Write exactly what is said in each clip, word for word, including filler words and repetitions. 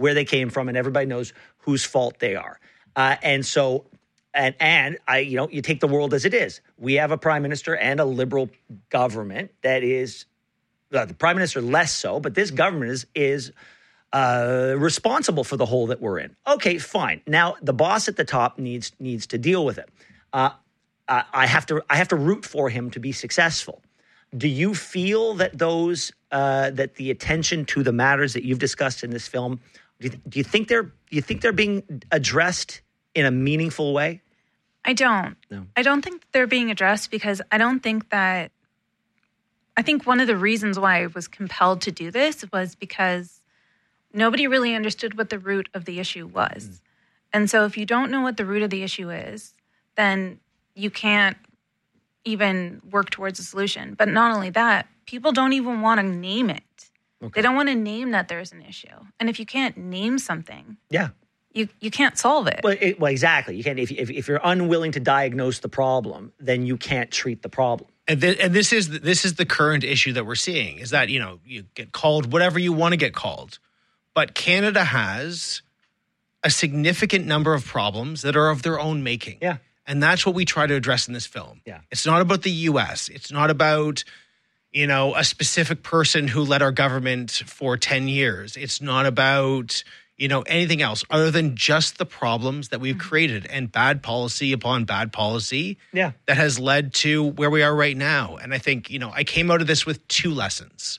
where they came from, and everybody knows whose fault they are. Uh, and so, and and I, you know, you take the world as it is. We have a prime minister and a liberal government that is, uh, the prime minister less so, but this government is is uh, responsible for the hole that we're in. Okay, fine. Now the boss at the top needs needs to deal with it. Uh, I have to I have to root for him to be successful. Do you feel that those uh, that the attention to the matters that you've discussed in this film, do you, do you think they're do you think they're being addressed in a meaningful way? I don't. No. I don't think they're being addressed because I don't think that. I think one of the reasons why I was compelled to do this was because nobody really understood what the root of the issue was, mm. and so if you don't know what the root of the issue is, then you can't even work towards a solution. But not only that, people don't even want to name it. Okay. They don't want to name that there's an issue. And if you can't name something, yeah, you you can't solve it. Well, it, well exactly. You can't. If, if if you're unwilling to diagnose the problem, then you can't treat the problem. And, th- and this is this is the current issue that we're seeing, is that, you know, you get called whatever you want to get called. But Canada has a significant number of problems that are of their own making. Yeah. And that's what we try to address in this film. Yeah. It's not about the U S. It's not about, you know, a specific person who led our government for ten years. It's not about, you know, anything else other than just the problems that we've created and bad policy upon bad policy yeah. that has led to where we are right now. And I think, you know, I came out of this with two lessons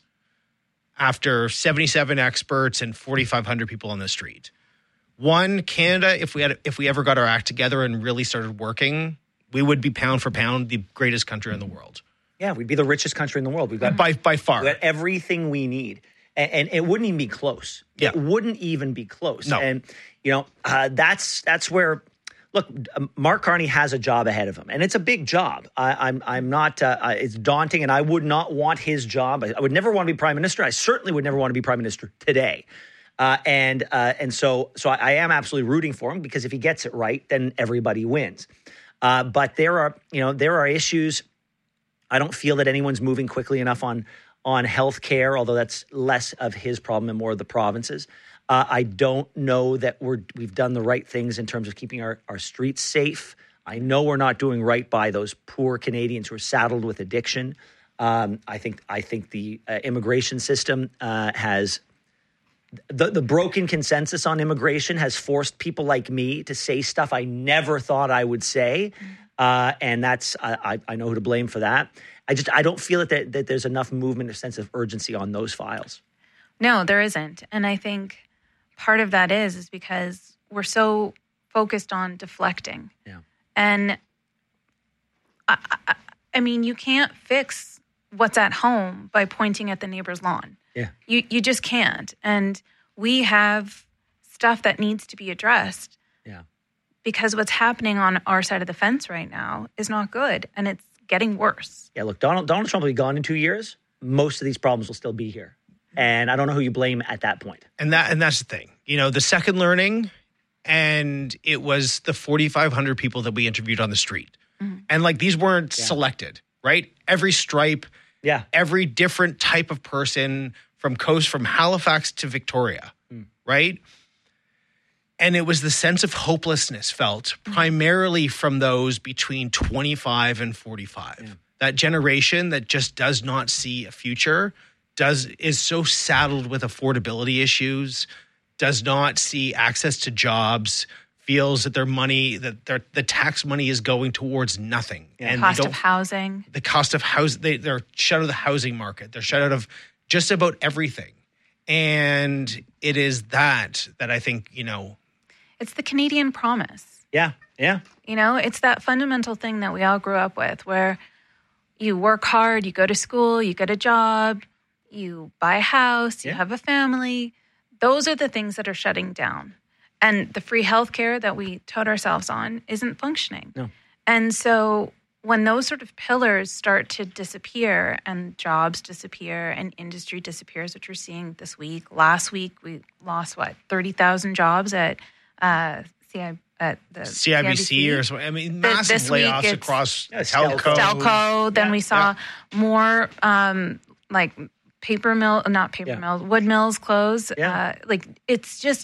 after seventy-seven experts and forty-five hundred people on the street. One, Canada, if we had, if we ever got our act together and really started working, we would be pound for pound the greatest country in the world. Yeah, we'd be the richest country in the world. We've got by by far. We've got everything we need, and, and it wouldn't even be close. Yeah. It wouldn't even be close. No. And you know, uh, that's that's where. Look, Mark Carney has a job ahead of him, and it's a big job. I, I'm I'm not. Uh, it's daunting, and I would not want his job. I, I would never want to be prime minister. I certainly would never want to be prime minister today. Uh, and uh, and so so I, I am absolutely rooting for him because if he gets it right, then everybody wins. Uh, but there are you know there are issues. I don't feel that anyone's moving quickly enough on on health care, although that's less of his problem and more of the provinces. Uh, I don't know that we're we've done the right things in terms of keeping our, our streets safe. I know we're not doing right by those poor Canadians who are saddled with addiction. Um, I think I think the uh, immigration system uh, has. The, the broken consensus on immigration has forced people like me to say stuff I never thought I would say. Uh, and that's, I, I know who to blame for that. I just, I don't feel that, there, that there's enough movement or sense of urgency on those files. No, there isn't. And I think part of that is, is because we're so focused on deflecting. Yeah. And I, I, I mean, you can't fix what's at home by pointing at the neighbor's lawn. Yeah. You you just can't. And we have stuff that needs to be addressed. Yeah. Because what's happening on our side of the fence right now is not good. And it's getting worse. Yeah, look, Donald Donald Trump will be gone in two years. Most of these problems will still be here. And I don't know who you blame at that point. And that and that's the thing. You know, the second learning, and it was the forty-five hundred people that we interviewed on the street. Mm-hmm. And like these weren't yeah. selected, right? Every stripe. Yeah. Every different type of person from coast, from Halifax to Victoria, mm. right? And it was the sense of hopelessness felt mm. primarily from those between twenty-five and forty-five. Yeah. That generation that just does not see a future, does is so saddled with affordability issues, does not see access to jobs, feels that their money, that their the tax money is going towards nothing. Yeah. And cost of housing. The cost of house, they, they're shut out of the housing market. They're shut out of just about everything. And it is that, that I think, you know. It's the Canadian promise. Yeah, yeah. You know, it's that fundamental thing that we all grew up with where you work hard, you go to school, you get a job, you buy a house, you yeah. have a family. Those are the things that are shutting down. And the free healthcare that we tout ourselves on isn't functioning. No. And so when those sort of pillars start to disappear and jobs disappear and industry disappears, which we're seeing this week. Last week, we lost, what, thirty thousand jobs at uh, C I, at the C I B C, C I B C or something. I mean, massive this layoffs week across yeah, Stelco. Stelco. Then yeah, we saw yeah. more um, like paper mill, not paper yeah. mills, wood mills close. Yeah. Uh, like it's just